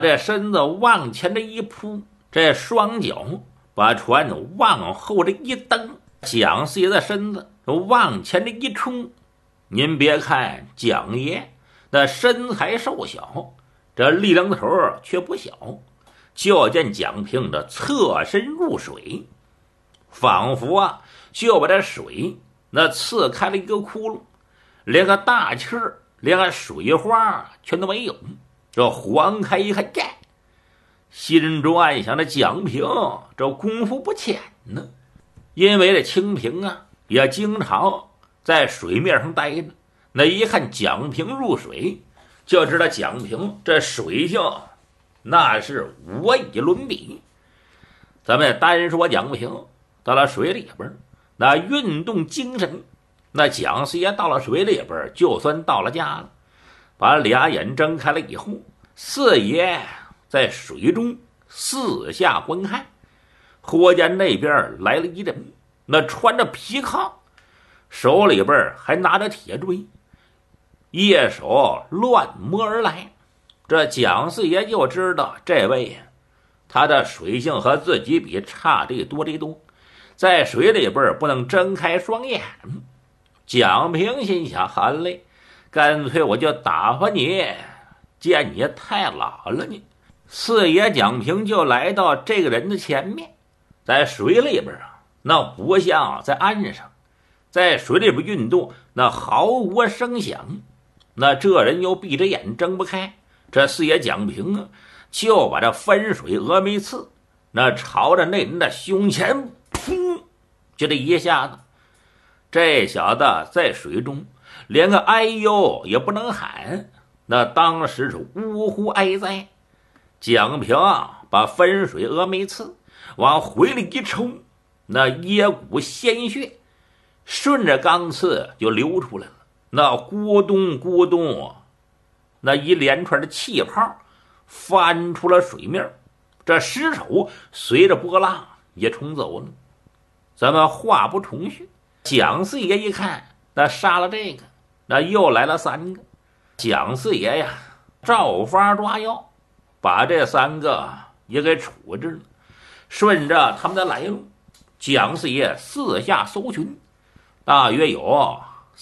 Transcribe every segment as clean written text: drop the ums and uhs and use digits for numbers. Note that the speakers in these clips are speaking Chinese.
这身子往前这一扑，这双脚把船往后这一蹬，蒋四爷的身子往前这一冲。您别看蒋爷那身材瘦小，这力量头却不小。就见蒋平这侧身入水，仿佛就把这水那刺开了一个窟窿，连个大气儿，连个水花全都没有。这晃开一看，心中暗想：这蒋平这功夫不浅呢。因为这清平也经常在水面上待着，那一看蒋平入水，就知道蒋平这水性那是无以伦比。咱们单说蒋平到了水里边，那运动精神，那蒋四爷到了水里边，就算到了家了，把俩眼睁开了以后，四爷在水中四下观看。忽见那边来了一人，那穿着皮炕，手里边还拿着铁锥，一手乱摸而来。这蒋四爷就知道这位他的水性和自己比差这多，在水里边不能睁开双眼。蒋平心想：好嘞，干脆我就打发你，见你太老了你。四爷蒋平就来到这个人的前面，在水里边那不像在岸上，在水里边运动那毫无声响，那这人又闭着眼睁不开。这四爷蒋平就把这分水峨眉刺那朝着那人的胸前噗，就这一下子，这小子在水中连个哎呦也不能喊，那当时是呜呼哀哉。蒋平把分水峨眉刺往回里一抽，那一股鲜血顺着钢刺就流出来了，那咕咚咕咚，那一连串的气泡翻出了水面，这尸首随着波浪也冲走了。咱们话不重叙，蒋四爷一看，那杀了这个，那又来了三个。蒋四爷呀，照法抓药，把这三个也给处置了。顺着他们的来路，蒋四爷四下搜寻，大约有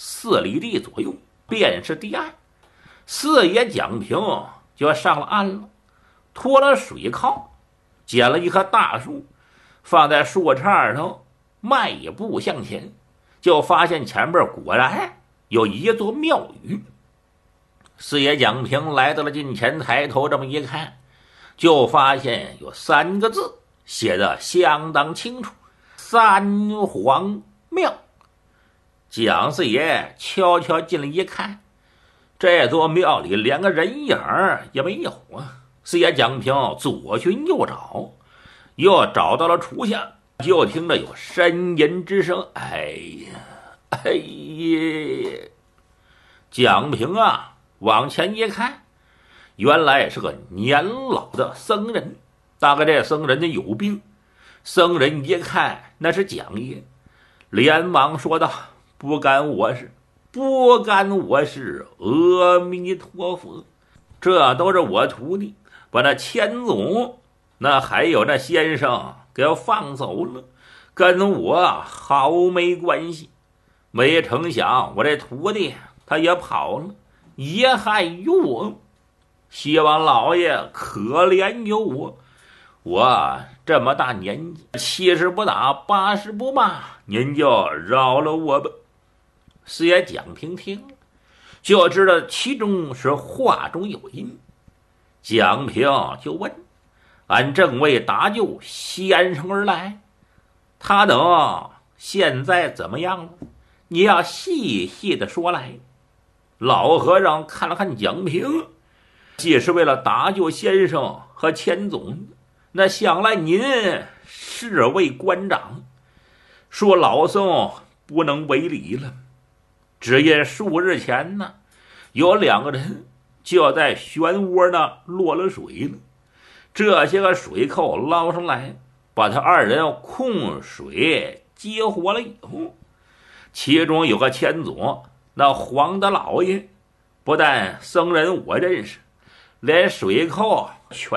4里地左右，便是堤岸。四爷蒋平就上了岸了，脱了水铐，捡了一棵大树，放在树杈上，迈步向前，就发现前边果然有一座庙宇。四爷蒋平来到了近前，抬头这么一看，就发现有3个字写得相当清楚：三皇庙。蒋四爷悄悄进来一看，这座庙里连个人影也没有啊！四爷蒋平左寻右找，又找到了厨下，就听着有呻吟之声：哎呀，哎呀！蒋平往前一看，原来是个年老的僧人，大概这僧人有病。僧人一看那是蒋爷，连忙说道：不干我事，不干我事，阿弥陀佛，这都是我徒弟把那千总那还有那先生给放走了，跟我毫没关系。没成想我这徒弟他也跑了，也害于我，希望老爷可怜有我。我这么大年纪，70不打80不骂，您就饶了我吧。四爷蒋平听了，就知道其中是话中有音。蒋平就问：俺正为搭救先生而来，他等现在怎么样了？你要细细的说来。老和尚看了看蒋平，既是为了搭救先生和千总，那想来您是位官长，说老僧不能为礼了。只因数日前呢，有2个人就在漩涡那落了水了，这些个水寇捞上来，把他2人控水接活了以后，其中有个千总，那黄大老爷，不但僧人我认识，连水寇全